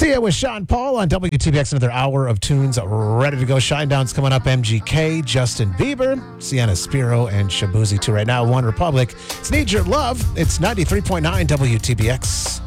Sia with Sean Paul on WTBX. Another hour of tunes ready to go. Shinedown's coming up. MGK, Justin Bieber, Sienna Spiro, and Shabuzi too right now. One Republic. It's Need Your Love. It's 93.9 WTBX.